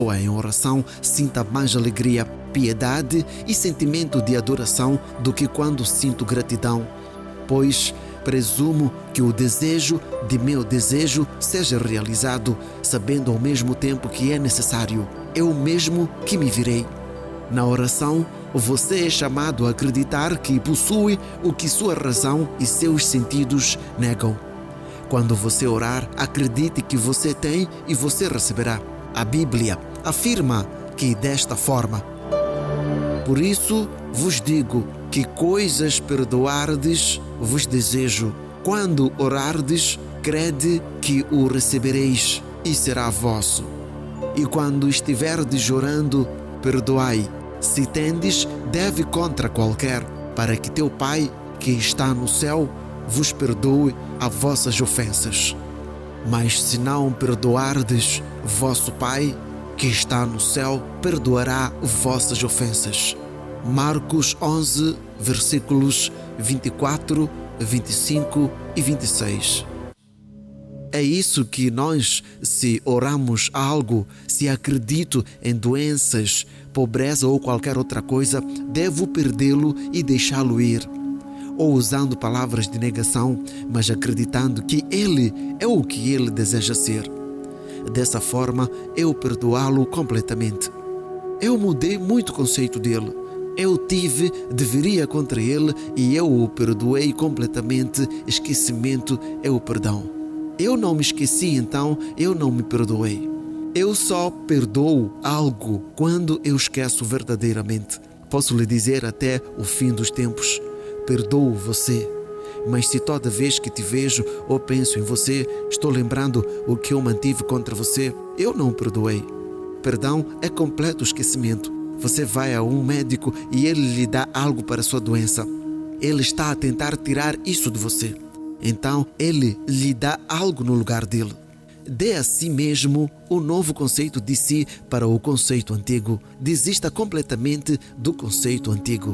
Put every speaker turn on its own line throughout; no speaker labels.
em oração sinta mais alegria, piedade e sentimento de adoração do que quando sinto gratidão, pois presumo que o desejo de meu desejo seja realizado, sabendo ao mesmo tempo que é necessário, eu mesmo que me virei. Na oração, você é chamado a acreditar que possui o que sua razão e seus sentidos negam. Quando você orar, acredite que você tem e você receberá. A Bíblia afirma que desta forma: por isso vos digo que coisas perdoardes vos desejo. Quando orardes, crede que o recebereis e será vosso. E quando estiverdes orando, perdoai, se tendes deve contra qualquer, para que teu Pai, que está no céu, vos perdoe as vossas ofensas. Mas se não perdoardes, vosso Pai, que está no céu, perdoará vossas ofensas. Marcos 11, versículos 24, 25 e 26. É isso que nós, se oramos algo, se acredito em doenças, pobreza ou qualquer outra coisa, devo perdê-lo e deixá-lo ir. Ou usando palavras de negação, mas acreditando que Ele é o que Ele deseja ser. Dessa forma, eu perdoá-lo completamente. Eu mudei muito o conceito dele. Eu deveria contra ele e eu o perdoei completamente. Esquecimento é o perdão. Eu não me esqueci, então eu não me perdoei. Eu só perdoo algo quando eu esqueço verdadeiramente. Posso lhe dizer até o fim dos tempos: perdoo você. Mas se toda vez que te vejo ou penso em você, estou lembrando o que eu mantive contra você, eu não perdoei. Perdão é completo esquecimento. Você vai a um médico e ele lhe dá algo para a sua doença. Ele está a tentar tirar isso de você. Então, ele lhe dá algo no lugar dele. Dê a si mesmo o novo conceito de si para o conceito antigo. Desista completamente do conceito antigo.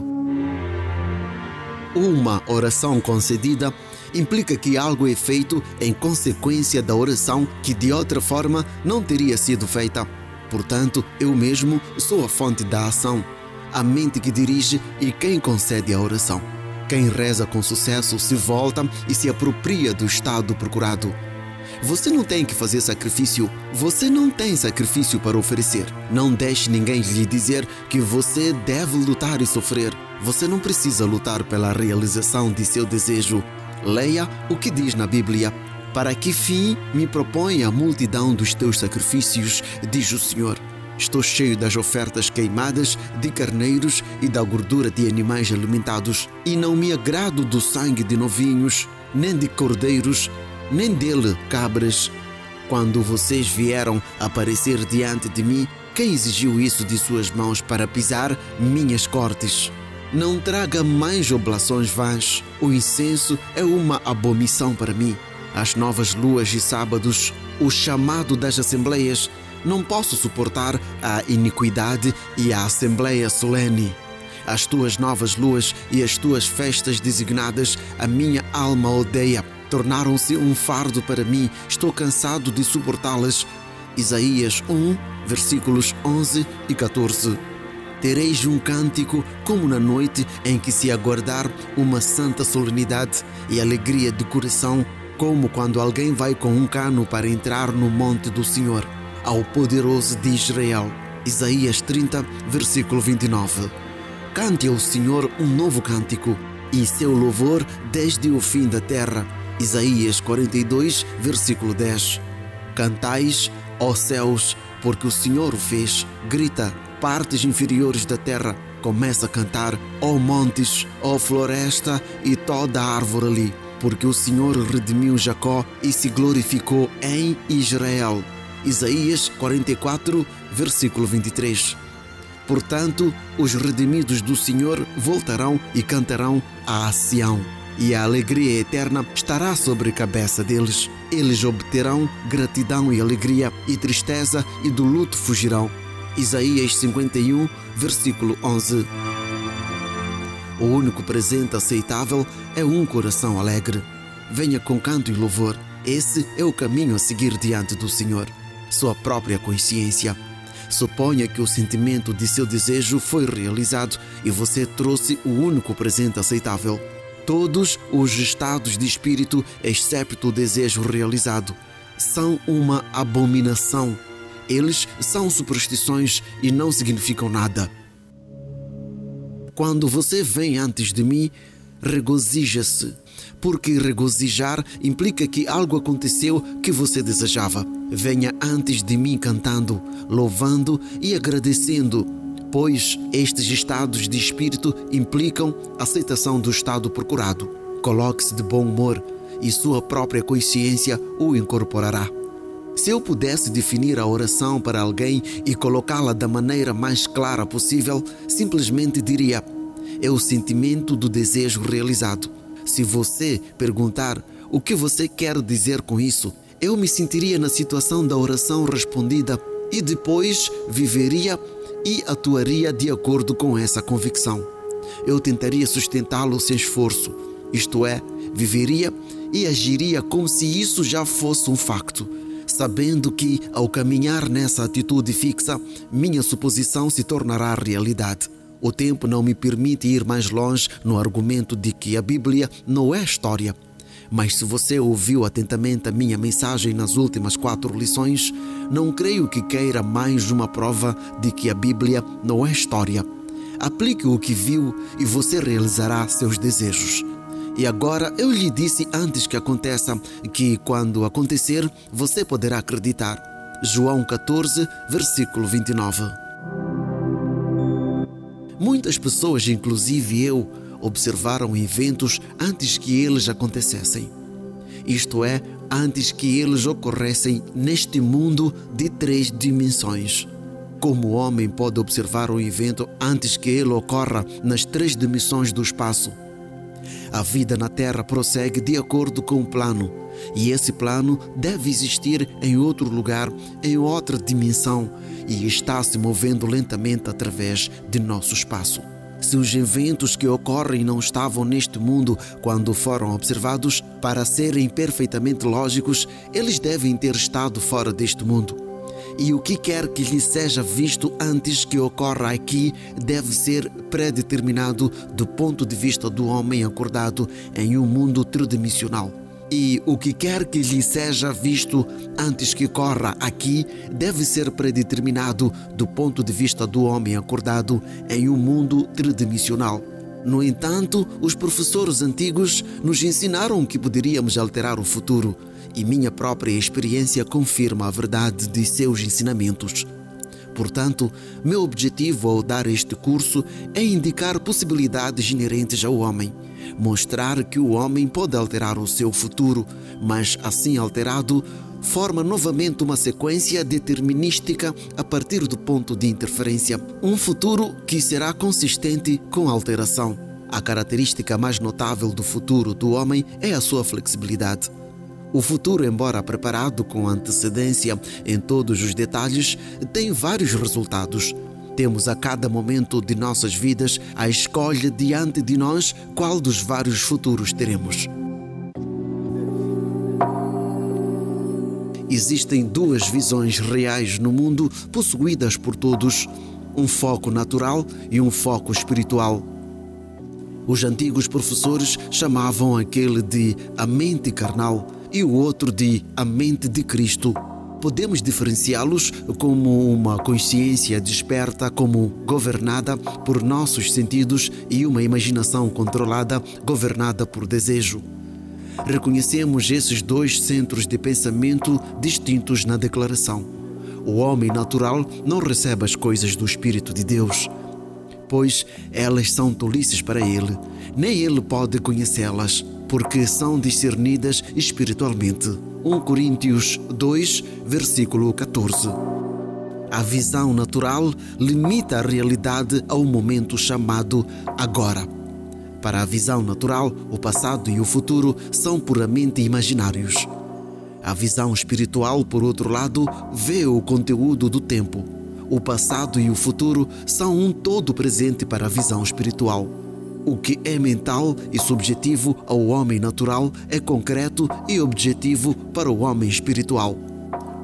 Uma oração concedida implica que algo é feito em consequência da oração que de outra forma não teria sido feita. Portanto, eu mesmo sou a fonte da ação, a mente que dirige e quem concede a oração. Quem reza com sucesso se volta e se apropria do estado procurado. Você não tem que fazer sacrifício, você não tem sacrifício para oferecer. Não deixe ninguém lhe dizer que você deve lutar e sofrer. Você não precisa lutar pela realização de seu desejo. Leia o que diz na Bíblia. Para que fim me propõe a multidão dos teus sacrifícios, diz o Senhor. Estou cheio das ofertas queimadas, de carneiros e da gordura de animais alimentados, e não me agrado do sangue de novinhos, nem de cordeiros, nem dele cabras. Quando vocês vieram aparecer diante de mim, quem exigiu isso de suas mãos para pisar minhas cortes? Não traga mais oblações vãs. O incenso é uma abominação para mim. As novas luas e sábados, o chamado das assembleias, não posso suportar a iniquidade e a assembleia solene. As tuas novas luas e as tuas festas designadas, a minha alma odeia. Tornaram-se um fardo para mim, estou cansado de suportá-las. Isaías 1, versículos 11 e 14. Tereis um cântico como na noite em que se aguardar uma santa solenidade e alegria de coração, como quando alguém vai com um cano para entrar no monte do Senhor, ao poderoso de Israel. Isaías 30, versículo 29. Cante ao Senhor um novo cântico, e seu louvor desde o fim da terra. Isaías 42, versículo 10. Cantais, ó céus, porque o Senhor o fez. Grita, partes inferiores da terra. Começa a cantar, ó montes, ó floresta e toda a árvore ali. Porque o Senhor redimiu Jacó e se glorificou em Israel. Isaías 44, versículo 23. Portanto, os redimidos do Senhor voltarão e cantarão a Sião, e a alegria eterna estará sobre a cabeça deles. Eles obterão gratidão e alegria, e tristeza e do luto fugirão. Isaías 51, versículo 11. O único presente aceitável é um coração alegre. Venha com canto e louvor. Esse é o caminho a seguir diante do Senhor. Sua própria consciência. Suponha que o sentimento de seu desejo foi realizado e você trouxe o único presente aceitável. Todos os estados de espírito, excepto o desejo realizado, são uma abominação. Eles são superstições e não significam nada. Quando você vem antes de mim, regozija-se, porque regozijar implica que algo aconteceu que você desejava. Venha antes de mim cantando, louvando e agradecendo, pois estes estados de espírito implicam a aceitação do estado procurado. Coloque-se de bom humor e sua própria consciência o incorporará. Se eu pudesse definir a oração para alguém e colocá-la da maneira mais clara possível, simplesmente diria: é o sentimento do desejo realizado. Se você perguntar o que você quer dizer com isso, eu me sentiria na situação da oração respondida e depois viveria e atuaria de acordo com essa convicção. Eu tentaria sustentá-lo sem esforço, isto é, viveria e agiria como se isso já fosse um facto, sabendo que, ao caminhar nessa atitude fixa, minha suposição se tornará realidade. O tempo não me permite ir mais longe no argumento de que a Bíblia não é história. Mas se você ouviu atentamente a minha mensagem nas últimas 4 lições, não creio que queira mais uma prova de que a Bíblia não é história. Aplique o que viu e você realizará seus desejos. E agora eu lhe disse antes que aconteça que, quando acontecer, você poderá acreditar. João 14, versículo 29. Muitas pessoas, inclusive eu, observaram eventos antes que eles acontecessem. Isto é, antes que eles ocorressem neste mundo de 3 dimensões. Como o homem pode observar um evento antes que ele ocorra nas 3 dimensões do espaço? A vida na Terra prossegue de acordo com um plano, e esse plano deve existir em outro lugar, em outra dimensão, e está se movendo lentamente através de nosso espaço. Se os eventos que ocorrem não estavam neste mundo quando foram observados, para serem perfeitamente lógicos, eles devem ter estado fora deste mundo. E o que quer que lhe seja visto antes que ocorra aqui deve ser predeterminado do ponto de vista do homem acordado em um mundo tridimensional. E o que quer que lhe seja visto antes que ocorra aqui deve ser predeterminado do ponto de vista do homem acordado em um mundo tridimensional. No entanto, os professores antigos nos ensinaram que poderíamos alterar o futuro, e minha própria experiência confirma a verdade de seus ensinamentos. Portanto, meu objetivo ao dar este curso é indicar possibilidades inerentes ao homem, mostrar que o homem pode alterar o seu futuro, mas assim alterado, forma novamente uma sequência determinística a partir do ponto de interferência, um futuro que será consistente com a alteração. A característica mais notável do futuro do homem é a sua flexibilidade. O futuro, embora preparado com antecedência em todos os detalhes, tem vários resultados. Temos a cada momento de nossas vidas a escolha diante de nós qual dos vários futuros teremos. Existem 2 visões reais no mundo possuídas por todos, um foco natural e um foco espiritual. Os antigos professores chamavam aquele de a mente carnal e o outro de a mente de Cristo. Podemos diferenciá-los como uma consciência desperta, como governada por nossos sentidos, e uma imaginação controlada, governada por desejo. Reconhecemos esses 2 centros de pensamento distintos na declaração. O homem natural não recebe as coisas do Espírito de Deus, pois elas são tolices para ele, nem ele pode conhecê-las, porque são discernidas espiritualmente. 1 Coríntios 2, versículo 14. A visão natural limita a realidade ao momento chamado agora. Para a visão natural, o passado e o futuro são puramente imaginários. A visão espiritual, por outro lado, vê o conteúdo do tempo. O passado e o futuro são um todo presente para a visão espiritual. O que é mental e subjetivo ao homem natural é concreto e objetivo para o homem espiritual.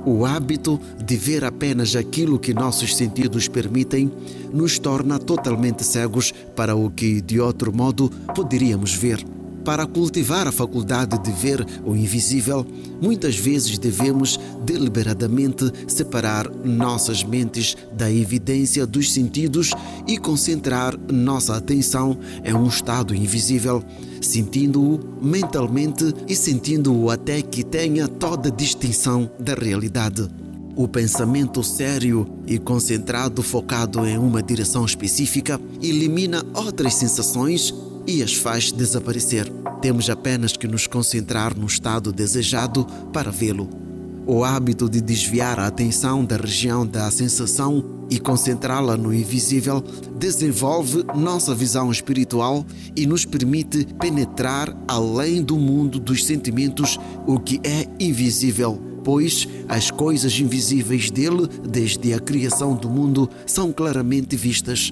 O hábito de ver apenas aquilo que nossos sentidos permitem nos torna totalmente cegos para o que, de outro modo, poderíamos ver. Para cultivar a faculdade de ver o invisível, muitas vezes devemos deliberadamente separar nossas mentes da evidência dos sentidos e concentrar nossa atenção em um estado invisível, sentindo-o mentalmente e sentindo-o até que tenha toda a distinção da realidade. O pensamento sério e concentrado focado em uma direção específica elimina outras sensações e as faz desaparecer. Temos apenas que nos concentrar no estado desejado para vê-lo. O hábito de desviar a atenção da região da sensação e concentrá-la no invisível desenvolve nossa visão espiritual e nos permite penetrar além do mundo dos sentimentos, o que é invisível, pois as coisas invisíveis dele, desde a criação do mundo, são claramente vistas.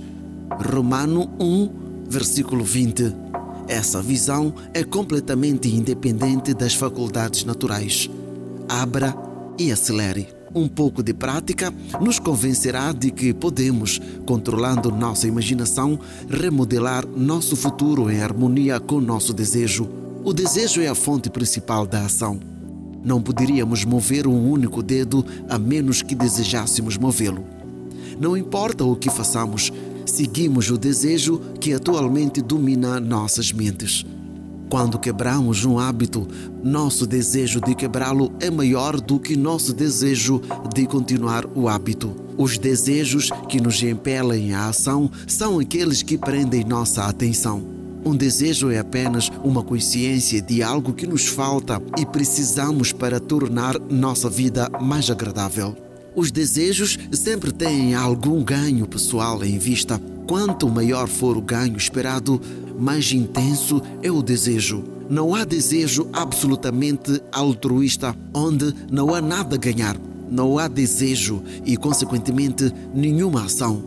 Romano 1, versículo 20. Essa visão é completamente independente das faculdades naturais. Abra e acelere. Um pouco de prática nos convencerá de que podemos, controlando nossa imaginação, remodelar nosso futuro em harmonia com nosso desejo. O desejo é a fonte principal da ação. Não poderíamos mover um único dedo a menos que desejássemos movê-lo. Não importa o que façamos, seguimos o desejo que atualmente domina nossas mentes. Quando quebramos um hábito, nosso desejo de quebrá-lo é maior do que nosso desejo de continuar o hábito. Os desejos que nos impelem à ação são aqueles que prendem nossa atenção. Um desejo é apenas uma consciência de algo que nos falta e precisamos para tornar nossa vida mais agradável. Os desejos sempre têm algum ganho pessoal em vista. Quanto maior for o ganho esperado, mais intenso é o desejo. Não há desejo absolutamente altruísta, onde não há nada a ganhar. Não há desejo e, consequentemente, nenhuma ação.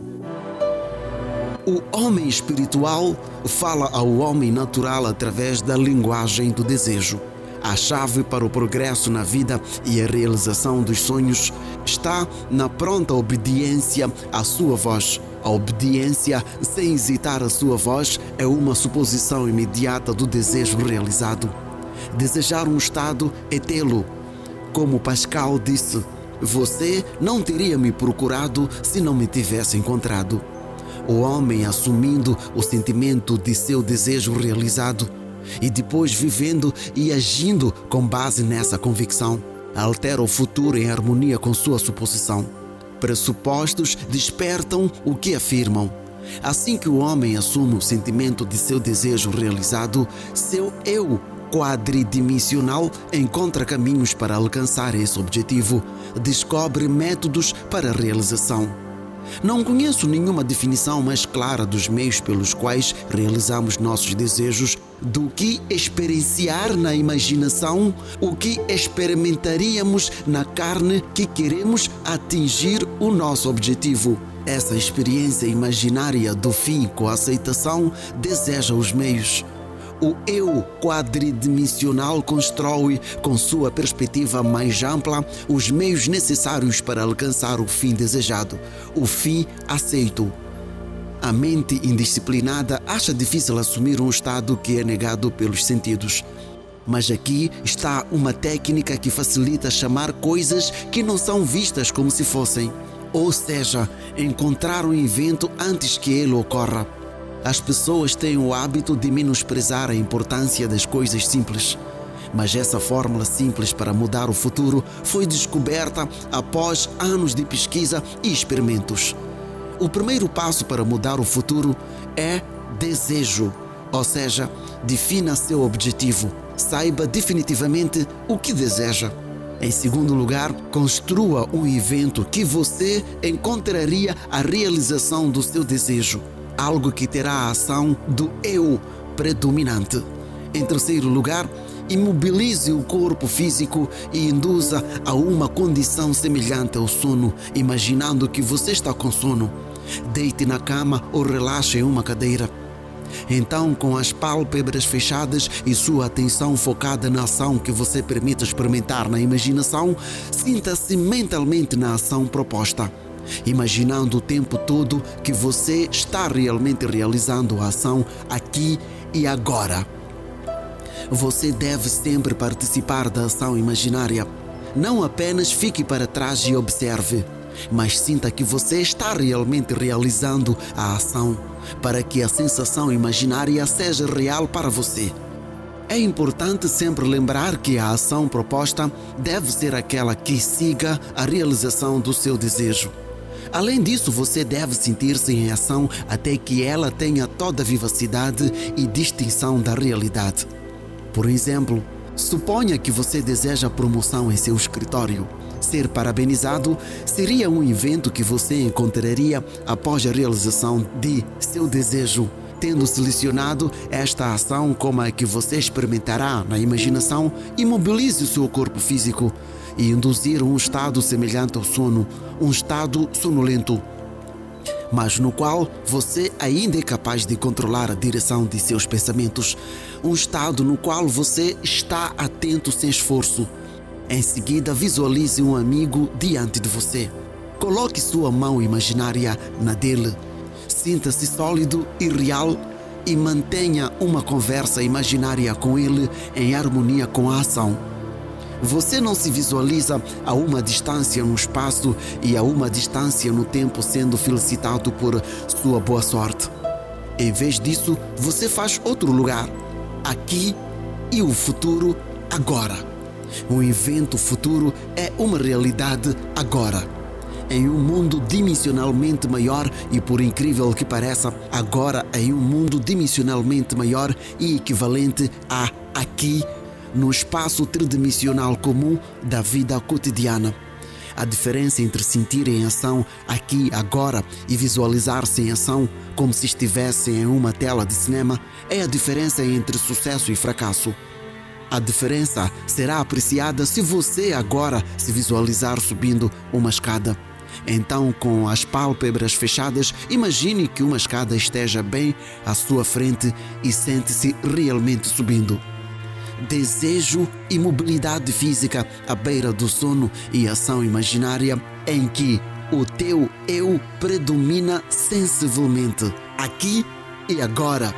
O homem espiritual fala ao homem natural através da linguagem do desejo. A chave para o progresso na vida e a realização dos sonhos está na pronta obediência à sua voz. A obediência sem hesitar à sua voz é uma suposição imediata do desejo realizado. Desejar um estado é tê-lo. Como Pascal disse, você não teria me procurado se não me tivesse encontrado. O homem assumindo o sentimento de seu desejo realizado e depois vivendo e agindo com base nessa convicção, altera o futuro em harmonia com sua suposição. Pressupostos despertam o que afirmam. Assim que o homem assume o sentimento de seu desejo realizado, seu eu quadridimensional encontra caminhos para alcançar esse objetivo, descobre métodos para a realização. Não conheço nenhuma definição mais clara dos meios pelos quais realizamos nossos desejos do que experienciar na imaginação o que experimentaríamos na carne que queremos atingir o nosso objetivo. Essa experiência imaginária do fim com a aceitação deseja os meios. O eu quadridimensional constrói, com sua perspectiva mais ampla, os meios necessários para alcançar o fim desejado, o fim aceito. A mente indisciplinada acha difícil assumir um estado que é negado pelos sentidos. Mas aqui está uma técnica que facilita chamar coisas que não são vistas como se fossem, ou seja, encontrar um evento antes que ele ocorra. As pessoas têm o hábito de menosprezar a importância das coisas simples. Mas essa fórmula simples para mudar o futuro foi descoberta após anos de pesquisa e experimentos. O primeiro passo para mudar o futuro é desejo, ou seja, defina seu objetivo. Saiba definitivamente o que deseja. Em segundo lugar, construa um evento que você encontraria a realização do seu desejo. Algo que terá a ação do eu predominante. Em terceiro lugar, imobilize o corpo físico e induza a uma condição semelhante ao sono, imaginando que você está com sono. Deite na cama ou relaxe em uma cadeira. Então, com as pálpebras fechadas e sua atenção focada na ação que você permite experimentar na imaginação, sinta-se mentalmente na ação proposta, imaginando o tempo todo que você está realmente realizando a ação aqui e agora. Você deve sempre participar da ação imaginária. Não apenas fique para trás e observe, mas sinta que você está realmente realizando a ação, para que a sensação imaginária seja real para você. É importante sempre lembrar que a ação proposta deve ser aquela que siga a realização do seu desejo. Além disso, você deve sentir-se em ação até que ela tenha toda a vivacidade e distinção da realidade. Por exemplo, suponha que você deseja promoção em seu escritório. Ser parabenizado seria um evento que você encontraria após a realização de seu desejo. Tendo selecionado esta ação como a que você experimentará na imaginação, imobilize o seu corpo físico e induzir um estado semelhante ao sono, um estado sonolento, mas no qual você ainda é capaz de controlar a direção de seus pensamentos, um estado no qual você está atento sem esforço. Em seguida, visualize um amigo diante de você. Coloque sua mão imaginária na dele. Sinta-se sólido e real e mantenha uma conversa imaginária com ele em harmonia com a ação. Você não se visualiza a uma distância no espaço e a uma distância no tempo sendo felicitado por sua boa sorte. Em vez disso, você faz outro lugar, aqui, e o futuro agora. Um evento futuro é uma realidade agora. Em um mundo dimensionalmente maior e, por incrível que pareça, agora em um mundo dimensionalmente maior e equivalente a aqui, no espaço tridimensional comum da vida cotidiana. A diferença entre sentir em ação aqui, agora e visualizar-se em ação como se estivesse em uma tela de cinema é a diferença entre sucesso e fracasso. A diferença será apreciada se você agora se visualizar subindo uma escada. Então, com as pálpebras fechadas, imagine que uma escada esteja bem à sua frente e sente-se realmente subindo. Desejo e mobilidade física à beira do sono e ação imaginária em que o teu eu predomina sensivelmente, aqui e agora.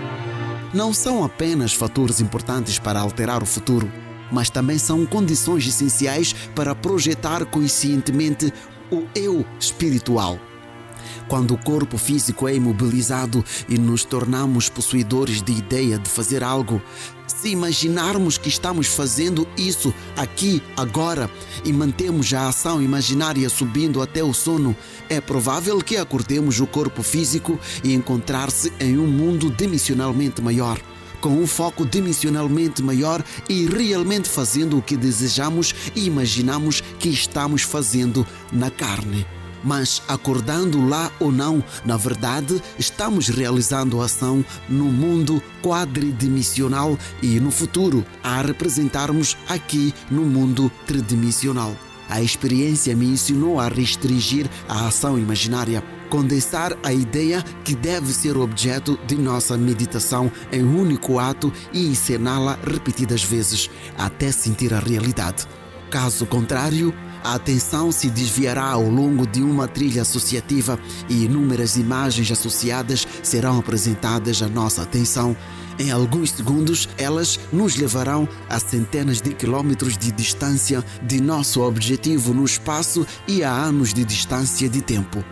Não são apenas fatores importantes para alterar o futuro, mas também são condições essenciais para projetar conscientemente o eu espiritual. Quando o corpo físico é imobilizado e nos tornamos possuidores de ideia de fazer algo, se imaginarmos que estamos fazendo isso aqui, agora, e mantemos a ação imaginária subindo até o sono, é provável que acordemos o corpo físico e encontrar-se em um mundo dimensionalmente maior, com um foco dimensionalmente maior e realmente fazendo o que desejamos e imaginamos que estamos fazendo na carne. Mas acordando lá ou não, na verdade, estamos realizando a ação no mundo quadridimensional e no futuro, a representarmos aqui no mundo tridimensional. A experiência me ensinou a restringir a ação imaginária, condensar a ideia que deve ser objeto de nossa meditação em um único ato e encená-la repetidas vezes, até sentir a realidade. Caso contrário, a atenção se desviará ao longo de uma trilha associativa e inúmeras imagens associadas serão apresentadas à nossa atenção. Em alguns segundos, elas nos levarão a centenas de quilômetros de distância de nosso objetivo no espaço e a anos de distância de tempo.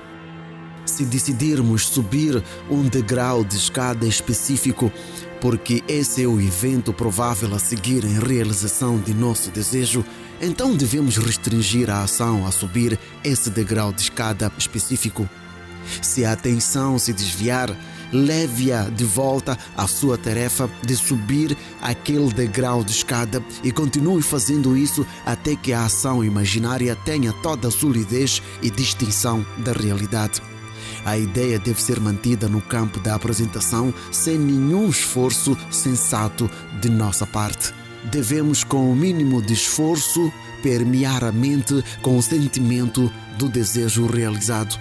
Se decidirmos subir um degrau de escada específico, porque esse é o evento provável a seguir em realização de nosso desejo, então devemos restringir a ação a subir esse degrau de escada específico. Se a atenção se desviar, leve-a de volta à sua tarefa de subir aquele degrau de escada e continue fazendo isso até que a ação imaginária tenha toda a solidez e distinção da realidade. A ideia deve ser mantida no campo da apresentação sem nenhum esforço sensato de nossa parte. Devemos, com o mínimo de esforço, permear a mente com o sentimento do desejo realizado.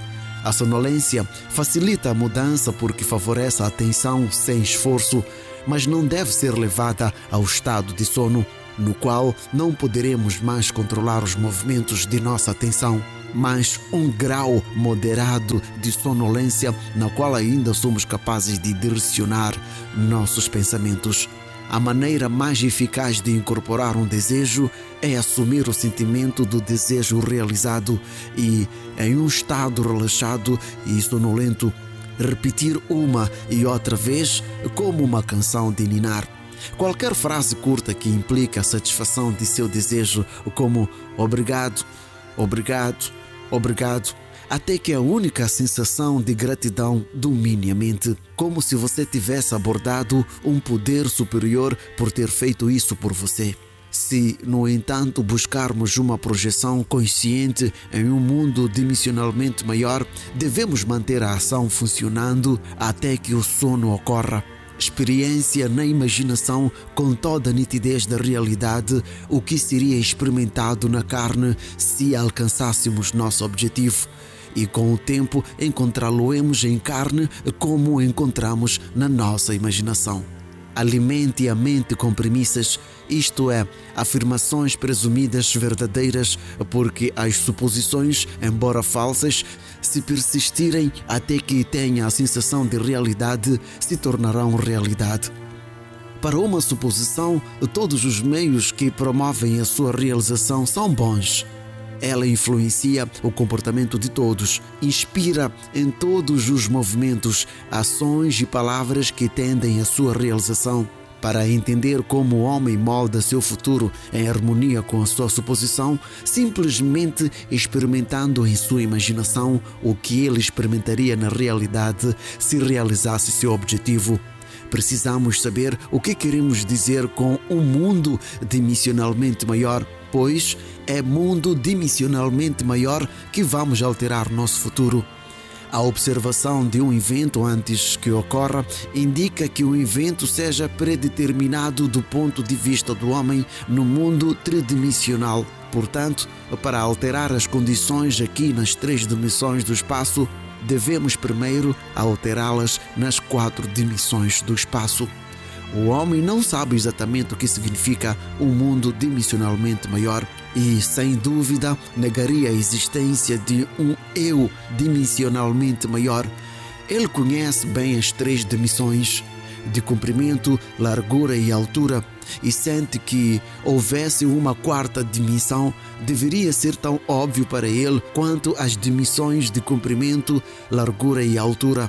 A sonolência facilita a mudança porque favorece a atenção sem esforço, mas não deve ser levada ao estado de sono, no qual não poderemos mais controlar os movimentos de nossa atenção, mas um grau moderado de sonolência na qual ainda somos capazes de direcionar nossos pensamentos. A maneira mais eficaz de incorporar um desejo é assumir o sentimento do desejo realizado e, em um estado relaxado e sonolento, repetir uma e outra vez como uma canção de ninar. Qualquer frase curta que implique a satisfação de seu desejo, como obrigado, obrigado, obrigado, até que a única sensação de gratidão domine a mente, como se você tivesse abordado um poder superior por ter feito isso por você. Se, no entanto, buscarmos uma projeção consciente em um mundo dimensionalmente maior, devemos manter a ação funcionando até que o sono ocorra. Experiência na imaginação com toda a nitidez da realidade o que seria experimentado na carne se alcançássemos nosso objetivo. E com o tempo encontrá-lo-emos em carne como o encontramos na nossa imaginação. Alimente a mente com premissas, isto é, afirmações presumidas verdadeiras, porque as suposições, embora falsas, se persistirem até que tenha a sensação de realidade, se tornarão realidade. Para uma suposição, todos os meios que promovem a sua realização são bons. Ela influencia o comportamento de todos, inspira em todos os movimentos, ações e palavras que tendem à sua realização. Para entender como o homem molda seu futuro em harmonia com a sua suposição, simplesmente experimentando em sua imaginação o que ele experimentaria na realidade se realizasse seu objetivo. Precisamos saber o que queremos dizer com um mundo dimensionalmente maior, pois é mundo dimensionalmente maior que vamos alterar nosso futuro. A observação de um evento antes que ocorra indica que o evento seja predeterminado do ponto de vista do homem no mundo tridimensional. Portanto, para alterar as condições aqui nas 3 dimensões do espaço, devemos primeiro alterá-las nas 4 dimensões do espaço. O homem não sabe exatamente o que significa um mundo dimensionalmente maior e, sem dúvida, negaria a existência de um eu dimensionalmente maior. Ele conhece bem as 3 dimensões de comprimento, largura e altura e sente que houvesse uma 4ª dimensão deveria ser tão óbvio para ele quanto as dimensões de comprimento, largura e altura.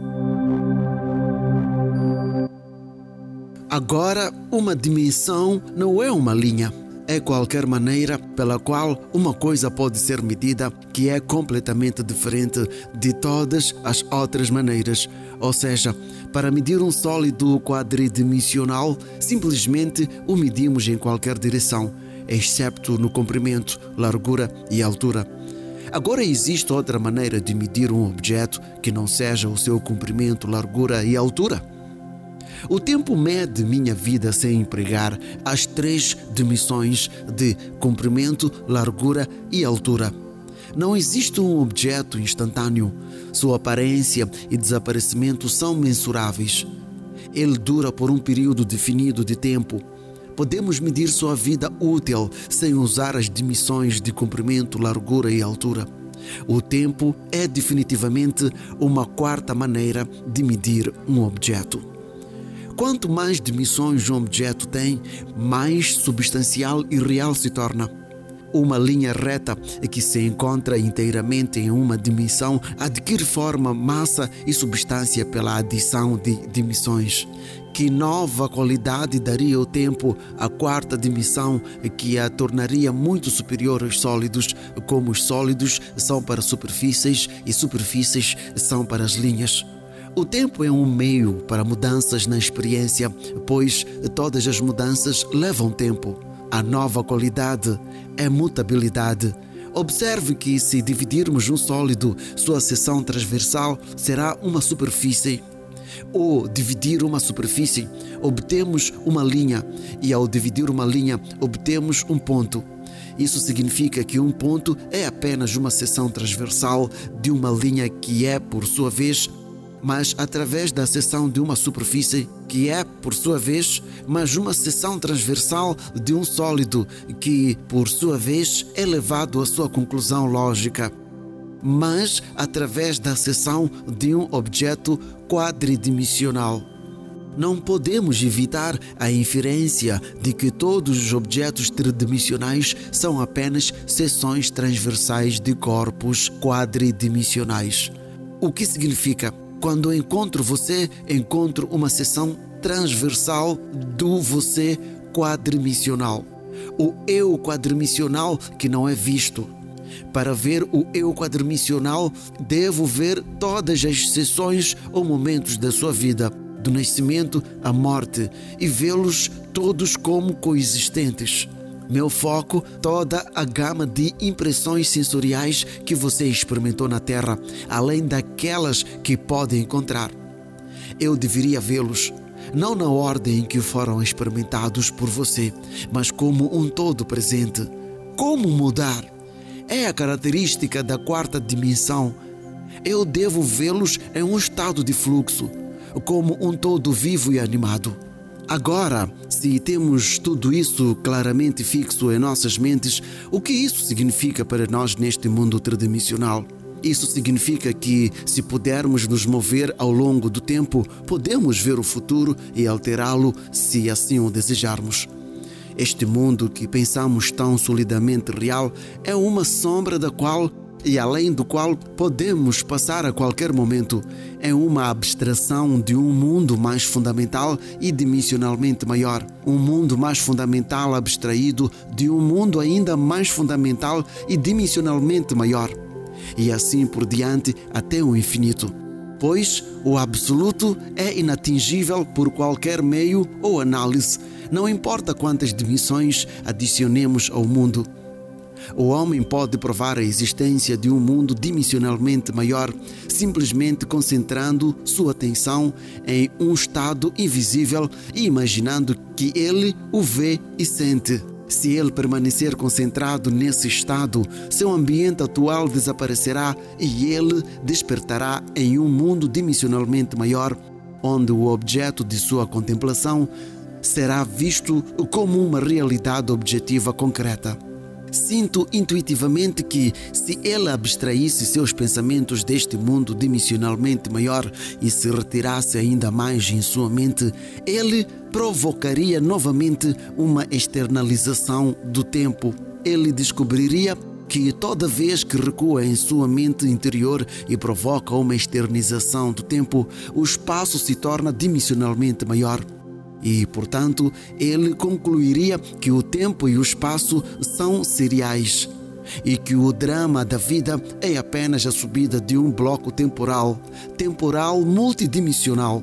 Agora, uma dimensão não é uma linha. É qualquer maneira pela qual uma coisa pode ser medida que é completamente diferente de todas as outras maneiras. Ou seja, para medir um sólido quadridimensional, simplesmente o medimos em qualquer direção, excepto no comprimento, largura e altura. Agora existe outra maneira de medir um objeto que não seja o seu comprimento, largura e altura? O tempo mede minha vida sem empregar as 3 dimensões de comprimento, largura e altura. Não existe um objeto instantâneo. Sua aparência e desaparecimento são mensuráveis. Ele dura por um período definido de tempo. Podemos medir sua vida útil sem usar as dimensões de comprimento, largura e altura. O tempo é definitivamente uma 4ª maneira de medir um objeto. Quanto mais dimensões um objeto tem, mais substancial e real se torna. Uma linha reta que se encontra inteiramente em uma dimensão adquire forma, massa e substância pela adição de dimensões. Que nova qualidade daria o tempo à 4ª dimensão que a tornaria muito superior aos sólidos, como os sólidos são para superfícies e superfícies são para as linhas. O tempo é um meio para mudanças na experiência, pois todas as mudanças levam tempo. A nova qualidade é mutabilidade. Observe que se dividirmos um sólido, sua seção transversal será uma superfície. Ou dividir uma superfície, obtemos uma linha, e ao dividir uma linha, obtemos um ponto. Isso significa que um ponto é apenas uma seção transversal de uma linha que é, por sua vez, mas através da seção de uma superfície que é, por sua vez, mas uma seção transversal de um sólido que, por sua vez, é levado à sua conclusão lógica, mas através da seção de um objeto quadridimensional. Não podemos evitar a inferência de que todos os objetos tridimensionais são apenas seções transversais de corpos quadridimensionais. O que significa? Quando encontro você, encontro uma seção transversal do você quadridimensional. O eu quadridimensional que não é visto. Para ver o eu quadridimensional, devo ver todas as seções ou momentos da sua vida, do nascimento à morte, e vê-los todos como coexistentes. Meu foco, toda a gama de impressões sensoriais que você experimentou na Terra, além daquelas que pode encontrar. Eu deveria vê-los, não na ordem em que foram experimentados por você, mas como um todo presente. Como mudar? É a característica da quarta dimensão. Eu devo vê-los em um estado de fluxo, como um todo vivo e animado. Agora, se temos tudo isso claramente fixo em nossas mentes, o que isso significa para nós neste mundo tridimensional? Isso significa que, se pudermos nos mover ao longo do tempo, podemos ver o futuro e alterá-lo se assim o desejarmos. Este mundo que pensamos tão solidamente real é uma sombra da qual e além do qual podemos passar a qualquer momento. É uma abstração de um mundo mais fundamental e dimensionalmente maior. Um mundo mais fundamental abstraído de um mundo ainda mais fundamental e dimensionalmente maior. E assim por diante até o infinito. Pois o absoluto é inatingível por qualquer meio ou análise, não importa quantas dimensões adicionemos ao mundo. O homem pode provar a existência de um mundo dimensionalmente maior simplesmente concentrando sua atenção em um estado invisível e imaginando que ele o vê e sente. Se ele permanecer concentrado nesse estado, seu ambiente atual desaparecerá e ele despertará em um mundo dimensionalmente maior, onde o objeto de sua contemplação será visto como uma realidade objetiva concreta. Sinto intuitivamente que, se ele abstraísse seus pensamentos deste mundo dimensionalmente maior e se retirasse ainda mais em sua mente, ele provocaria novamente uma externalização do tempo. Ele descobriria que toda vez que recua em sua mente interior e provoca uma externização do tempo, o espaço se torna dimensionalmente maior. E, portanto, ele concluiria que o tempo e o espaço são seriais e que o drama da vida é apenas a subida de um bloco temporal multidimensional.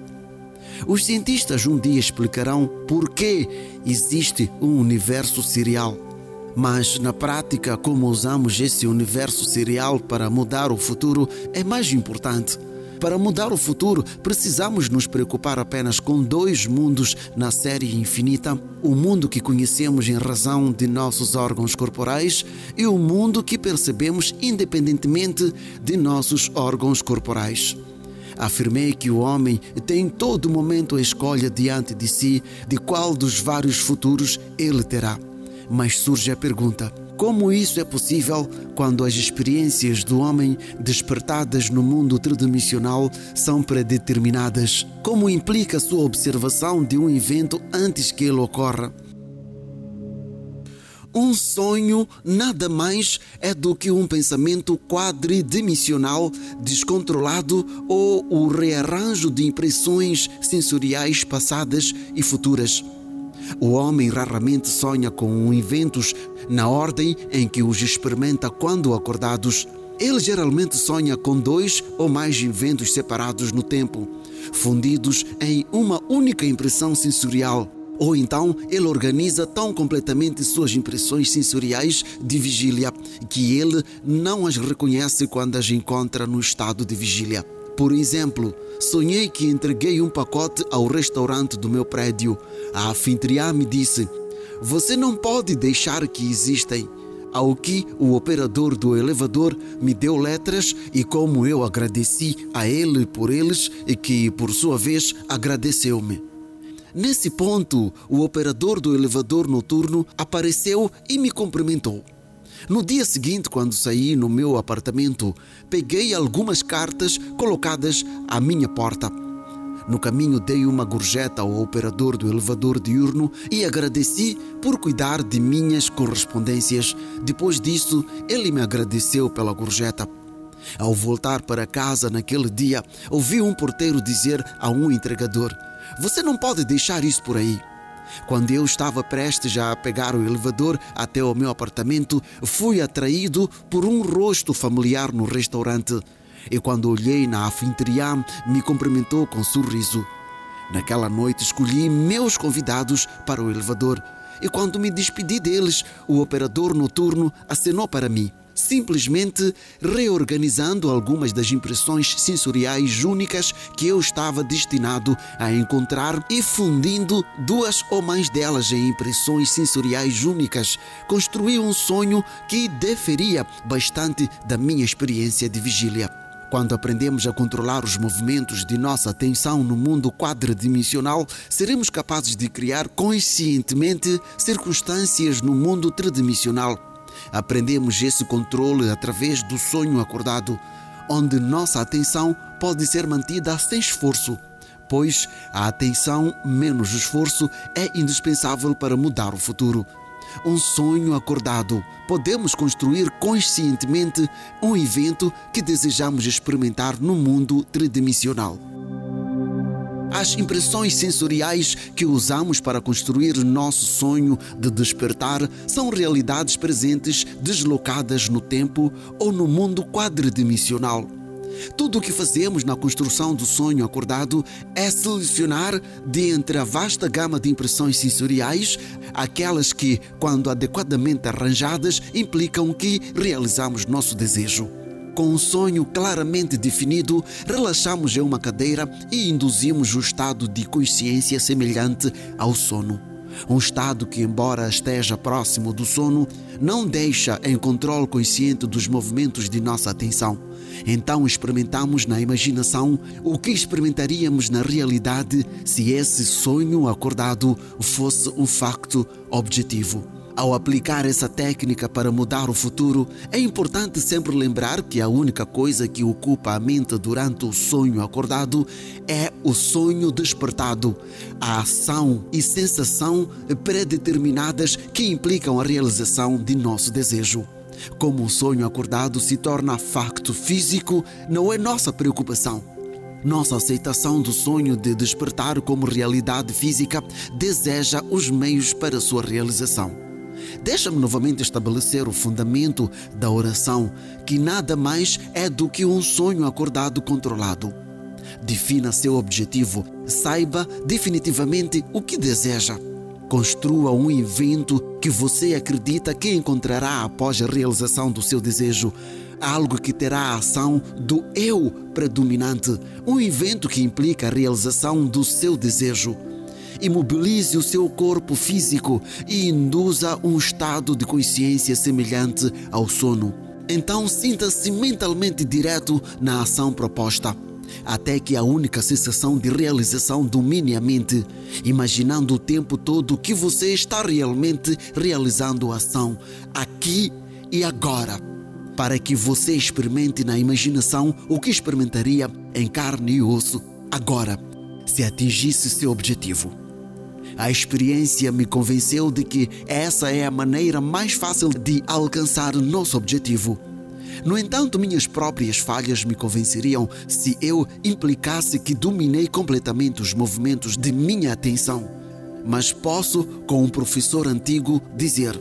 Os cientistas um dia explicarão por que existe um universo serial. Mas, na prática, como usamos esse universo serial para mudar o futuro é mais importante. Para mudar o futuro, precisamos nos preocupar apenas com dois mundos na série infinita: o mundo que conhecemos em razão de nossos órgãos corporais e o mundo que percebemos independentemente de nossos órgãos corporais. Afirmei que o homem tem todo momento a escolha diante de si de qual dos vários futuros ele terá. Mas surge a pergunta: como isso é possível quando as experiências do homem despertadas no mundo tridimensional são predeterminadas? Como implica sua observação de um evento antes que ele ocorra? Um sonho nada mais é do que um pensamento quadridimensional descontrolado ou o rearranjo de impressões sensoriais passadas e futuras. O homem raramente sonha com eventos na ordem em que os experimenta quando acordados. Ele geralmente sonha com dois ou mais eventos separados no tempo, fundidos em uma única impressão sensorial. Ou então ele organiza tão completamente suas impressões sensoriais de vigília que ele não as reconhece quando as encontra no estado de vigília. Por exemplo, sonhei que entreguei um pacote ao restaurante do meu prédio. A anfitriã me disse: "Você não pode deixar que existem." Ao que o operador do elevador me deu letras e como eu agradeci a ele por eles e que, por sua vez, agradeceu-me. Nesse ponto, o operador do elevador noturno apareceu e me cumprimentou. No dia seguinte, quando saí no meu apartamento, peguei algumas cartas colocadas à minha porta. No caminho dei uma gorjeta ao operador do elevador diurno e agradeci por cuidar de minhas correspondências. Depois disso, ele me agradeceu pela gorjeta. Ao voltar para casa naquele dia, ouvi um porteiro dizer a um entregador: "Você não pode deixar isso por aí." Quando eu estava prestes a pegar o elevador até o meu apartamento, fui atraído por um rosto familiar no restaurante. E quando olhei na anfitriã, me cumprimentou com sorriso. Naquela noite escolhi meus convidados para o elevador. E quando me despedi deles, o operador noturno acenou para mim, simplesmente reorganizando algumas das impressões sensoriais únicas que eu estava destinado a encontrar e fundindo duas ou mais delas em impressões sensoriais únicas, construí um sonho que diferia bastante da minha experiência de vigília. Quando aprendemos a controlar os movimentos de nossa atenção no mundo quadridimensional, seremos capazes de criar conscientemente circunstâncias no mundo tridimensional. Aprendemos esse controle através do sonho acordado, onde nossa atenção pode ser mantida sem esforço, pois a atenção menos esforço é indispensável para mudar o futuro. Um sonho acordado. Podemos construir conscientemente um evento que desejamos experimentar no mundo tridimensional. As impressões sensoriais que usamos para construir nosso sonho de despertar são realidades presentes deslocadas no tempo ou no mundo quadridimensional. Tudo o que fazemos na construção do sonho acordado é selecionar de entre a vasta gama de impressões sensoriais aquelas que, quando adequadamente arranjadas, implicam que realizamos nosso desejo. Com um sonho claramente definido, relaxamos em uma cadeira e induzimos o estado de consciência semelhante ao sono. Um estado que, embora esteja próximo do sono, não deixa em controle consciente dos movimentos de nossa atenção. Então experimentamos na imaginação o que experimentaríamos na realidade se esse sonho acordado fosse um facto objetivo. Ao aplicar essa técnica para mudar o futuro, é importante sempre lembrar que a única coisa que ocupa a mente durante o sonho acordado é o sonho despertado, a ação e sensação predeterminadas que implicam a realização de nosso desejo. Como o sonho acordado se torna facto físico, não é nossa preocupação. Nossa aceitação do sonho de despertar como realidade física deseja os meios para sua realização. Deixa-me novamente estabelecer o fundamento da oração, que nada mais é do que um sonho acordado controlado. Defina seu objetivo, saiba definitivamente o que deseja. Construa um evento que você acredita que encontrará após a realização do seu desejo, algo que terá a ação do eu predominante, um evento que implica a realização do seu desejo. Imobilize o seu corpo físico e induza um estado de consciência semelhante ao sono. Então sinta-se mentalmente direto na ação proposta, até que a única sensação de realização domine a mente, imaginando o tempo todo que você está realmente realizando a ação, aqui e agora, para que você experimente na imaginação o que experimentaria em carne e osso agora, se atingisse seu objetivo. A experiência me convenceu de que essa é a maneira mais fácil de alcançar nosso objetivo. No entanto, minhas próprias falhas me convenceriam se eu implicasse que dominei completamente os movimentos de minha atenção. Mas posso, com um professor antigo, dizer: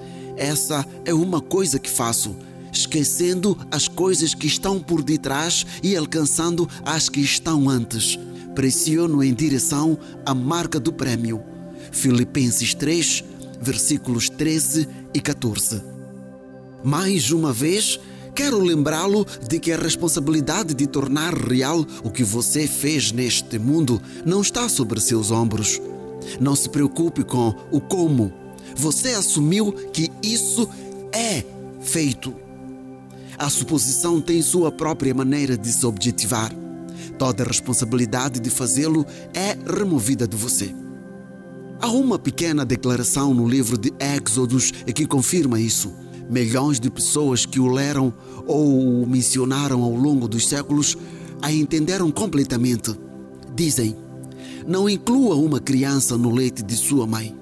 essa é uma coisa que faço, esquecendo as coisas que estão por detrás e alcançando as que estão antes. Pressiono em direção à marca do prêmio. Filipenses 3, versículos 13 e 14. Mais uma vez, quero lembrá-lo de que a responsabilidade de tornar real o que você fez neste mundo não está sobre seus ombros. Não se preocupe com o como. Você assumiu que isso é feito. A suposição tem sua própria maneira de se objetivar. Toda a responsabilidade de fazê-lo é removida de você. Há uma pequena declaração no livro de Êxodos que confirma isso. Milhões de pessoas que o leram ou o mencionaram ao longo dos séculos a entenderam completamente. Dizem: não inclua uma criança no leite de sua mãe.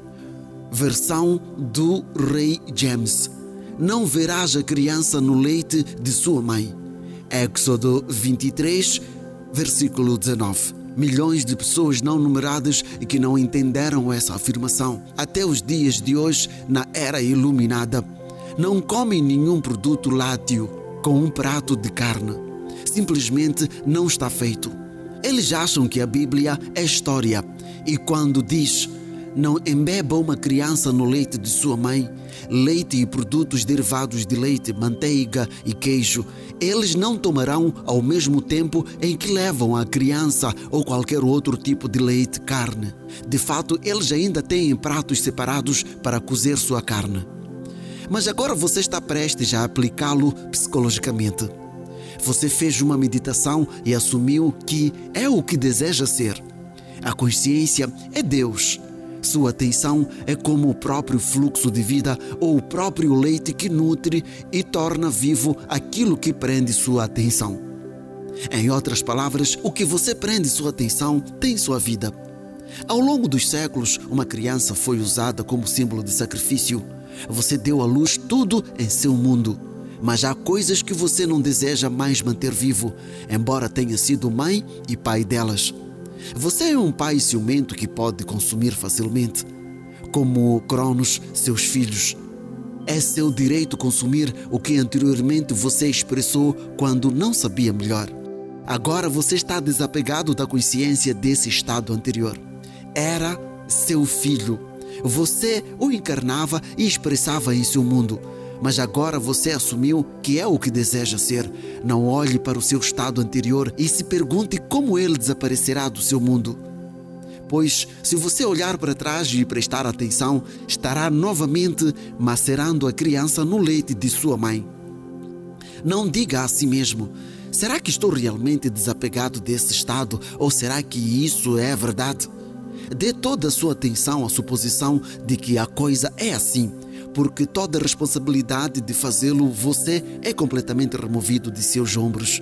Versão do Rei James: não verás a criança no leite de sua mãe. Êxodo 23, versículo 19. Milhões de pessoas não numeradas que não entenderam essa afirmação. Até os dias de hoje, na era iluminada, não comem nenhum produto lácteo com um prato de carne. Simplesmente não está feito. Eles acham que a Bíblia é história e quando diz: não embeba uma criança no leite de sua mãe, leite e produtos derivados de leite, manteiga e queijo, eles não tomarão ao mesmo tempo em que levam a criança ou qualquer outro tipo de leite, carne. De fato, eles ainda têm pratos separados para cozer sua carne. Mas agora você está prestes a aplicá-lo psicologicamente. Você fez uma meditação e assumiu que é o que deseja ser. A consciência é Deus. Sua atenção é como o próprio fluxo de vida ou o próprio leite que nutre e torna vivo aquilo que prende sua atenção. Em outras palavras, o que você prende sua atenção tem sua vida. Ao longo dos séculos, uma criança foi usada como símbolo de sacrifício. Você deu à luz tudo em seu mundo. Mas há coisas que você não deseja mais manter vivo, embora tenha sido mãe e pai delas. Você é um pai ciumento que pode consumir facilmente, como Cronos, seus filhos. É seu direito consumir o que anteriormente você expressou quando não sabia melhor. Agora você está desapegado da consciência desse estado anterior. Era seu filho. Você o encarnava e expressava em seu mundo. Mas agora você assumiu que é o que deseja ser. Não olhe para o seu estado anterior e se pergunte como ele desaparecerá do seu mundo. Pois, se você olhar para trás e prestar atenção, estará novamente macerando a criança no leite de sua mãe. Não diga a si mesmo: será que estou realmente desapegado desse estado? Ou será que isso é verdade? Dê toda a sua atenção à suposição de que a coisa é assim, porque toda a responsabilidade de fazê-lo você é completamente removido de seus ombros.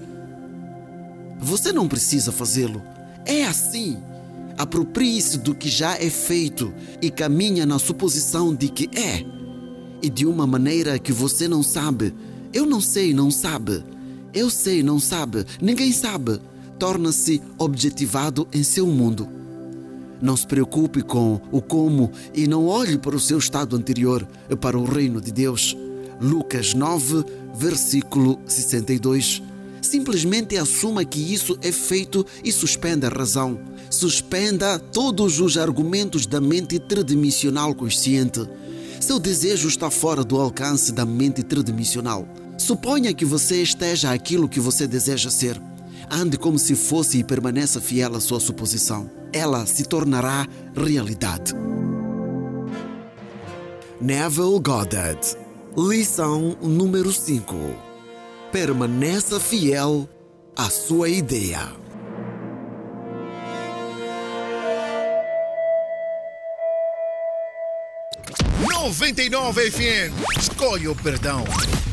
Você não precisa fazê-lo. É assim. Aproprie-se do que já é feito e caminha na suposição de que é. E de uma maneira que você não sabe. Eu não sei, não sabe. Eu sei, não sabe. Ninguém sabe. Torna-se objetivado em seu mundo. Não se preocupe com o como e não olhe para o seu estado anterior, para o reino de Deus. Lucas 9, versículo 62. Simplesmente assuma que isso é feito e suspenda a razão. Suspenda todos os argumentos da mente tridimensional consciente. Seu desejo está fora do alcance da mente tridimensional. Suponha que você esteja aquilo que você deseja ser. Ande como se fosse e permaneça fiel à sua suposição. Ela se tornará realidade. Neville Goddard. Lição número 5. Permaneça fiel à sua ideia.
'99 FM. Escolha o perdão.